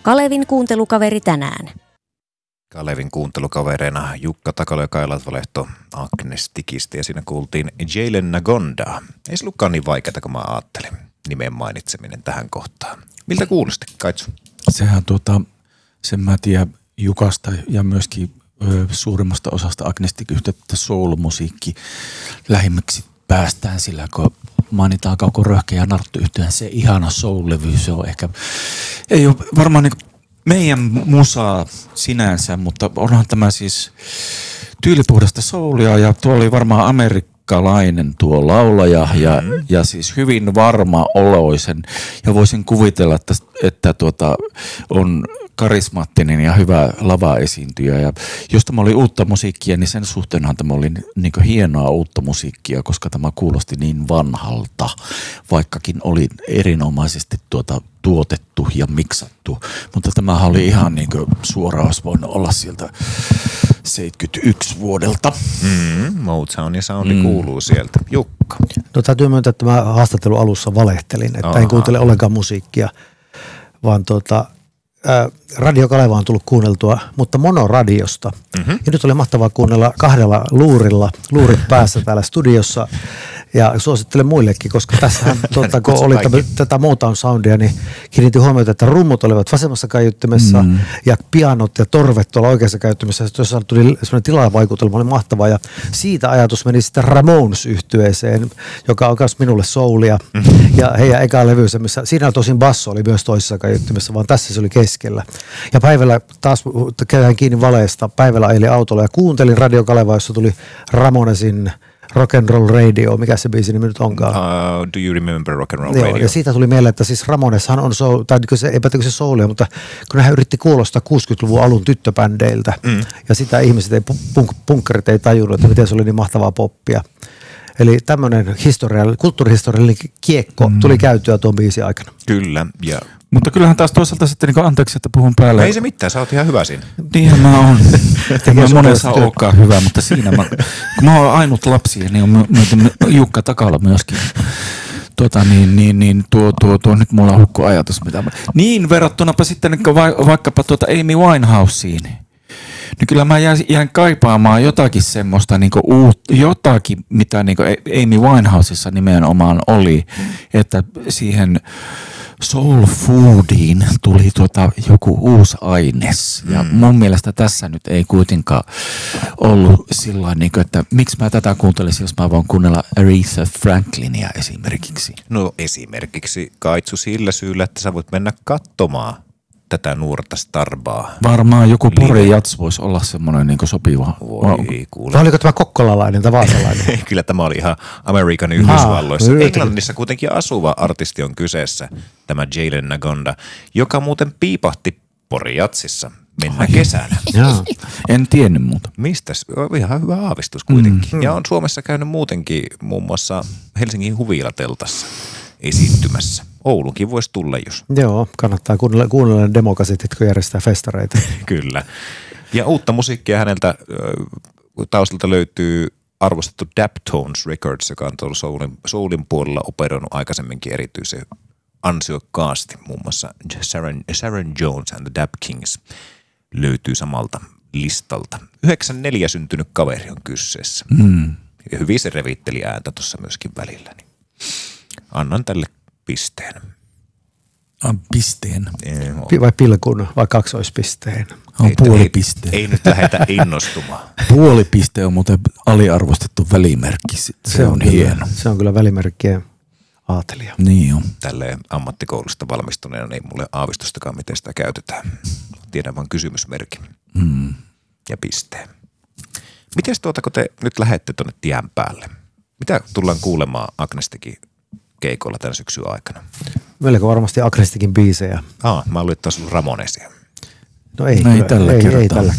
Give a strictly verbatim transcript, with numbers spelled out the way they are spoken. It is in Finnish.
Kalevin kuuntelukaveri tänään. Kalevin kuuntelukavereina Jukka Takala ja Kai Latvalehto Agnes Tikistä ja siinä kuultiin Jalen Nagondaa. Ei se ollutkaan niin vaikeaa kuin mä ajattelin nimen mainitseminen tähän kohtaan. Miltä kuulosti, Kaitsu? Sehän tuota, sen mä tiedän Jukasta ja myöskin ö, suurimmasta osasta Agnes Tikistä, että soul-musiikki lähimmäksi päästään sillä, kun mainitaan Kauko Röhkeä ja Narttu yhtään se ihana soul-levy. Se on ehkä, ei ole varmaan niin meidän musaa sinänsä, mutta onhan tämä siis tyylipuhdasta soulia ja tuo oli varmaan amerikkalainen tuo laulaja ja, mm-hmm. ja siis hyvin varma oloisen ja voisin kuvitella, että, että tuota, on karismaattinen ja hyvä lava-esiintyjä ja jos tämä oli uutta musiikkia, niin sen suhteenhan tämä oli niin kuin hienoa uutta musiikkia, koska tämä kuulosti niin vanhalta, vaikkakin oli erinomaisesti tuota tuotettu ja miksattu, mutta tämähän oli ihan niin kuin suoraan olisi voinut olla sieltä seitsemänkymmentäyksi vuodelta. Mm, Motown ja soundi mm. kuuluu sieltä. Jukka. No täytyy myöntää, että mä haastattelun alussa valehtelin, että Aha. en kuuntele ollenkaan musiikkia, vaan tuota, ää, Radio Kaleva on tullut kuunneltua, mutta monoradiosta. Mm-hmm. Ja nyt oli mahtavaa kuunnella kahdella luurilla, luurit päässä täällä studiossa. Ja suosittelen muillekin, koska tässähän tuota, kun oli täm, tätä Motown soundia, niin kiinnitin huomiota, että rummut olivat vasemmassa kaiuttimessa mm. ja pianot ja torvet tuolla oikeassa kaiuttimessa. Jossa tuli sellainen tilavaikutelma, oli mahtavaa. Ja siitä ajatus meni sitten Ramones-yhtyeeseen, joka on myös minulle soulia. Mm-hmm. Ja heidän eka levynsä, missä siinä tosin basso oli myös toisessa kaiuttimessa, vaan tässä se oli keskellä. Ja päivällä taas käydään kiinni valeesta. Päivällä ajelin autolla ja kuuntelin Radio Kalevaa, jossa tuli Ramonesin Rock and Roll Radio, mikä se biisi nimi nyt onkaan? Uh, do you remember Rock and Roll Joo, Radio? ja siitä tuli mieleen, että siis Ramoneshan on soul, tai se, eipä se soulia, mutta kun hän yritti kuulostaa kuusikymmentäluvun alun tyttöbändeiltä, mm. ja sitä ihmiset ei, punk, punkkarit ei tajunnut, että miten se oli niin mahtavaa poppia. Eli tämmöinen kulttuurihistoriallinen kiekko mm. tuli käytyä tuon biisin aikana. Kyllä, ja mutta kyllähän taas toisaalta sitten, niin anteeksi, että puhun päälle. Ei se mitään, sä oot ihan hyvä siinä. Niinhän mä oon. Että mä monessa olekaan hyvä, mutta siinä mä, kun mä oon ainut lapsi, niin on myöten Jukka Takala myöskin. Tuota, niin, niin, niin tuo, tuo, tuo, nyt mulla on hukku ajatus. Mitä mä, niin verrattunapa sitten niin va, vaikkapa tuota Amy Winehouseen. Niin kyllä mä jään, jään kaipaamaan jotakin semmoista, niin uut, jotakin, mitä niin Amy Winehousessa nimenomaan oli, että siihen soul foodiin tuli tuota joku uusi aines. Ja mm. mun mielestä tässä nyt ei kuitenkaan ollut sillä niin kuin, että miksi mä tätä kuuntelisin, jos mä voin kuunnella Aretha Franklinia esimerkiksi. No esimerkiksi Kaitsu sillä syyllä, että sä voit mennä katsomaan tätä nuorta starbaa. Varmaan joku Pori Jats voisi olla semmoinen niin kuin sopiva. Voi kuule. Vai oliko tämä kokkolalainen tai vaasalainen? Kyllä tämä oli ihan Amerikan Yhdysvalloissa. Ah, Englannissa kuitenkin asuva artisti on kyseessä, tämä Jalen Nagonda, joka muuten piipahti Pori Jatsissa mennä Ai. kesänä. En tiennyt muuta. Mistäs? Ihan hyvä aavistus kuitenkin. Mm. Ja on Suomessa käynyt muutenkin muun muassa Helsingin Huvilateltassa esiintymässä. Oulunkin voisi tulla, jos. Joo, kannattaa kuunnella, kuunnella demokasetit, kun järjestää festareita. Kyllä. Ja uutta musiikkia häneltä taustalta löytyy arvostettu Daptones Records, joka on tuolla soulin, soulin puolella operoinut aikaisemminkin erityisen ansiokkaasti. Muun muassa Sharon, Sharon Jones and the Dap Kings löytyy samalta listalta. yhdeksänkymmentäneljä syntynyt kaveri on kyseessä. Mm. Ja hyvin se revitteli ääntä tuossa myöskin välillä. Niin annan tälle pisteen. On pisteen. Ei, vai pilkun, vai kaksoispisteen? On puolipisteen. Ei, ei nyt lähdetä innostumaan. Puolipiste on muuten aliarvostettu välimerkki. Se, se on, on kyllä, hieno. Se on kyllä välimerkkien aatelija. Niin on. Tälleen ammattikoulusta valmistuneena ei mulle aavistustakaan, miten sitä käytetään. Tiedän vaan kysymysmerkin mm. ja pisteen. Mites tuota, kun te nyt lähette tuonne tien päälle? Mitä tullaan kuulemaan Agnestikin keikoilla tämän syksyn aikana? Melko varmasti Agnestikin biisejä. Aa, mä luin, että taas ollut Ramonesia. No ei, no ei kyllä, tällä ei, kertaa. Ei tällä